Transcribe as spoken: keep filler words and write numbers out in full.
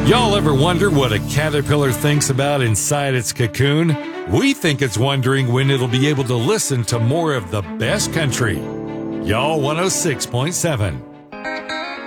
Y'all ever wonder what a caterpillar thinks about inside its cocoon? We think it's wondering when it'll be able to listen to more of the best country. Y'all one oh six point seven.